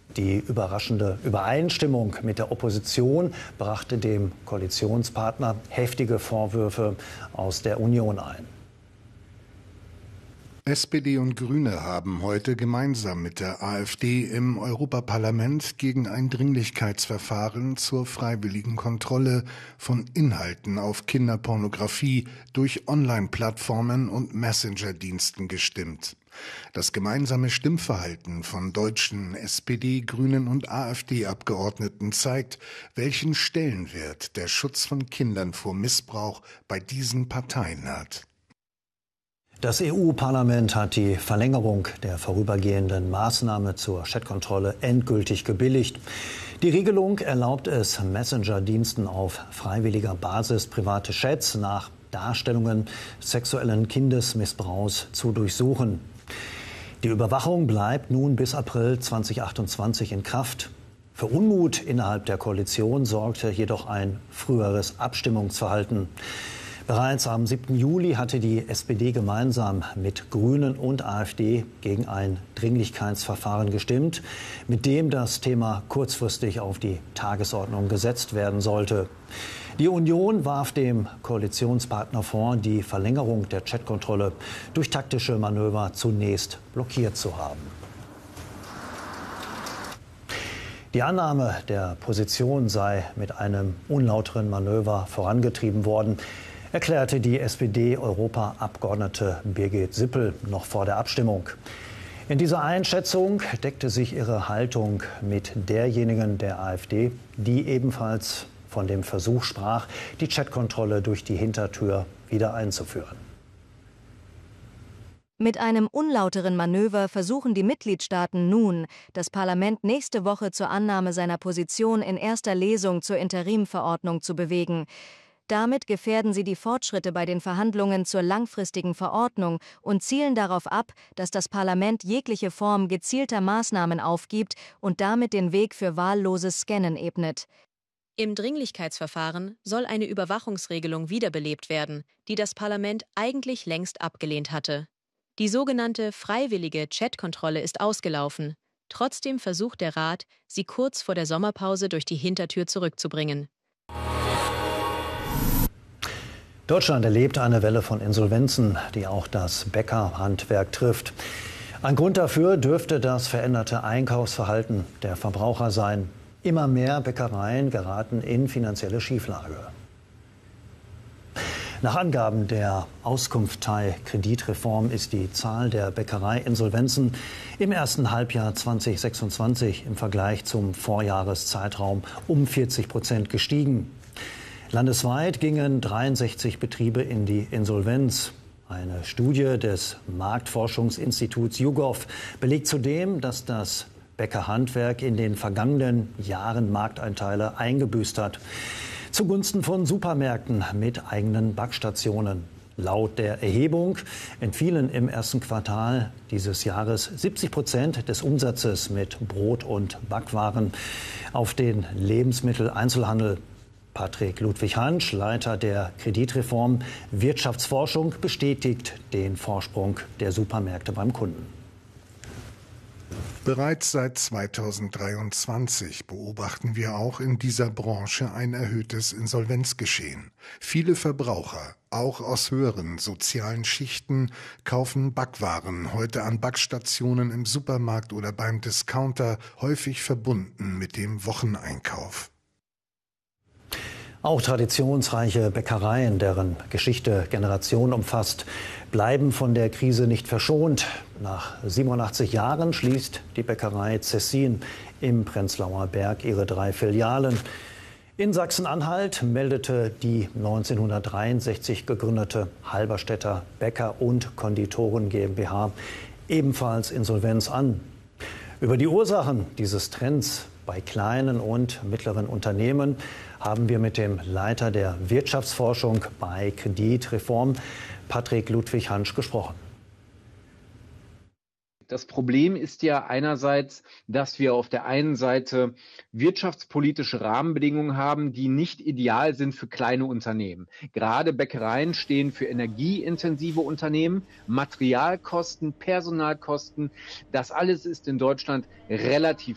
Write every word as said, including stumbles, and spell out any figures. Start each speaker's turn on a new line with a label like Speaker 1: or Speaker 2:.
Speaker 1: Die überraschende Übereinstimmung mit der Opposition brachte dem Koalitionspartner heftige Vorwürfe aus der Union ein.
Speaker 2: S P D und Grüne haben heute gemeinsam mit der AfD im Europaparlament gegen ein Dringlichkeitsverfahren zur freiwilligen Kontrolle von Inhalten auf Kinderpornografie durch Online-Plattformen und Messenger-Diensten gestimmt. Das gemeinsame Stimmverhalten von deutschen S P D, Grünen und AfD-Abgeordneten zeigt, welchen Stellenwert der Schutz von Kindern vor Missbrauch bei diesen Parteien hat.
Speaker 1: Das E U-Parlament hat die Verlängerung der vorübergehenden Maßnahme zur Chatkontrolle endgültig gebilligt. Die Regelung erlaubt es Messenger-Diensten auf freiwilliger Basis private Chats nach Darstellungen sexuellen Kindesmissbrauchs zu durchsuchen. Die Überwachung bleibt nun bis April zweitausendzweiundzwanzig in Kraft. Für Unmut innerhalb der Koalition sorgte jedoch ein früheres Abstimmungsverhalten. Bereits am siebten Juli hatte die S P D gemeinsam mit Grünen und AfD gegen ein Dringlichkeitsverfahren gestimmt, mit dem das Thema kurzfristig auf die Tagesordnung gesetzt werden sollte. Die Union warf dem Koalitionspartner vor, die Verlängerung der Chatkontrolle durch taktische Manöver zunächst blockiert zu haben. Die Annahme der Position sei mit einem unlauteren Manöver vorangetrieben worden, erklärte die S P D-Europaabgeordnete Birgit Sippel noch vor der Abstimmung. In dieser Einschätzung deckte sich ihre Haltung mit derjenigen der AfD, die ebenfalls von dem Versuch sprach, die Chatkontrolle durch die Hintertür wieder einzuführen.
Speaker 3: Mit einem unlauteren Manöver versuchen die Mitgliedstaaten nun, das Parlament nächste Woche zur Annahme seiner Position in erster Lesung zur Interimverordnung zu bewegen. Damit gefährden sie die Fortschritte bei den Verhandlungen zur langfristigen Verordnung und zielen darauf ab, dass das Parlament jegliche Form gezielter Maßnahmen aufgibt und damit den Weg für wahlloses Scannen ebnet.
Speaker 4: Im Dringlichkeitsverfahren soll eine Überwachungsregelung wiederbelebt werden, die das Parlament eigentlich längst abgelehnt hatte. Die sogenannte freiwillige Chatkontrolle ist ausgelaufen. Trotzdem versucht der Rat, sie kurz vor der Sommerpause durch die Hintertür zurückzubringen.
Speaker 1: Deutschland erlebt eine Welle von Insolvenzen, die auch das Bäckerhandwerk trifft. Ein Grund dafür dürfte das veränderte Einkaufsverhalten der Verbraucher sein. Immer mehr Bäckereien geraten in finanzielle Schieflage. Nach Angaben der Auskunftei Kreditreform ist die Zahl der Bäckereiinsolvenzen im ersten Halbjahr zweitausendsechsundzwanzig im Vergleich zum Vorjahreszeitraum um vierzig Prozent gestiegen. Landesweit gingen dreiundsechzig Betriebe in die Insolvenz. Eine Studie des Marktforschungsinstituts YouGov belegt zudem, dass das Bäckerhandwerk in den vergangenen Jahren Markteinteile eingebüßt hat. Zugunsten von Supermärkten mit eigenen Backstationen. Laut der Erhebung entfielen im ersten Quartal dieses Jahres siebzig Prozent des Umsatzes mit Brot- und Backwaren auf den Lebensmitteleinzelhandel. Patrick Ludwig Hansch, Leiter der Kreditreform Wirtschaftsforschung, bestätigt den Vorsprung der Supermärkte beim Kunden.
Speaker 2: Bereits seit zweitausenddreiundzwanzig beobachten wir auch in dieser Branche ein erhöhtes Insolvenzgeschehen. Viele Verbraucher, auch aus höheren sozialen Schichten, kaufen Backwaren heute an Backstationen im Supermarkt oder beim Discounter, häufig verbunden mit dem Wocheneinkauf.
Speaker 1: Auch traditionsreiche Bäckereien, deren Geschichte Generationen umfasst, bleiben von der Krise nicht verschont. Nach siebenundachtzig Jahren schließt die Bäckerei Zessin im Prenzlauer Berg ihre drei Filialen. In Sachsen-Anhalt meldete die neunzehnhundertdreiundsechzig gegründete Halberstädter Bäcker- und Konditoren GmbH ebenfalls Insolvenz an. Über die Ursachen dieses Trends bei kleinen und mittleren Unternehmen haben wir mit dem Leiter der Wirtschaftsforschung bei Kreditreform, Patrick Ludwig Hansch, gesprochen.
Speaker 5: Das Problem ist ja einerseits, dass wir auf der einen Seite wirtschaftspolitische Rahmenbedingungen haben, die nicht ideal sind für kleine Unternehmen. Gerade Bäckereien stehen für energieintensive Unternehmen, Materialkosten, Personalkosten. Das alles ist in Deutschland relativ